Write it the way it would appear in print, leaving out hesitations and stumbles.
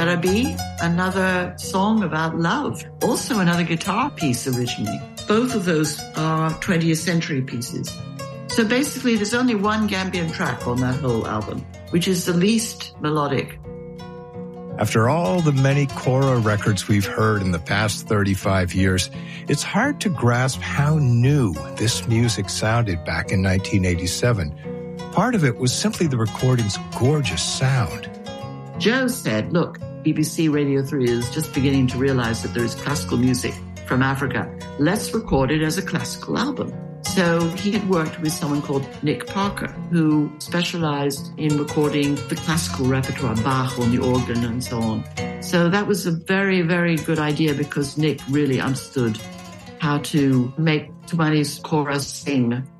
Therapy, another song about love, also another guitar piece originally. Both of those are 20th century pieces. So basically, there's only one Gambian track on that whole album, which is the least melodic. After all the many kora records we've heard in the past 35 years, it's hard to grasp how new this music sounded back in 1987. Part of it was simply the recording's gorgeous sound. Joe said, look, BBC Radio 3 is just beginning to realize that there is classical music from Africa. Let's record it as a classical album. So he had worked with someone called Nick Parker, who specialized in recording the classical repertoire, Bach on the organ and so on. So that was a very, very good idea because Nick really understood how to make Tumani's chorus sing.